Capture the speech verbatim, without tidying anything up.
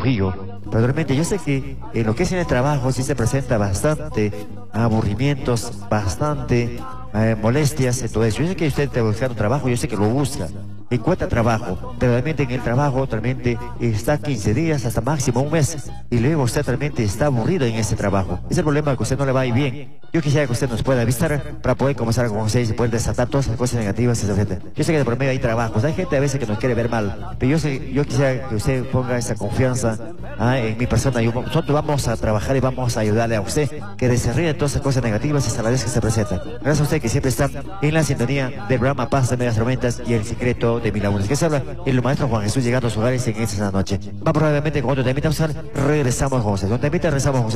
Trujillo. Pero realmente yo sé que en lo que es en el trabajo sí se presenta bastante aburrimientos, bastante eh, molestias. Entonces yo sé que usted está buscando trabajo, yo sé que lo busca. Encuentra trabajo, pero realmente en el trabajo realmente está quince días hasta máximo un mes y luego usted realmente está aburrido en ese trabajo. Es el problema, que usted no le va a ir bien. Yo quisiera que usted nos pueda avisar para poder comenzar con usted y se pueden desatar todas las cosas negativas que se ofrecen. Yo sé que de por medio hay trabajos, hay gente a veces que nos quiere ver mal, pero yo sé, yo quisiera que usted ponga esa confianza ah, en mi persona. Yo, nosotros vamos a trabajar y vamos a ayudarle a usted que desarrolle todas esas cosas negativas hasta la vez que se presentan. Gracias a usted que siempre está en la sintonía del programa Paz de Medias Tormentas y el secreto de Mil Lagunas. Que se habla el maestro Juan Jesús llegando a sus hogares en esta noche. Va probablemente con otro temita, regresamos con usted. Con temita regresamos con usted.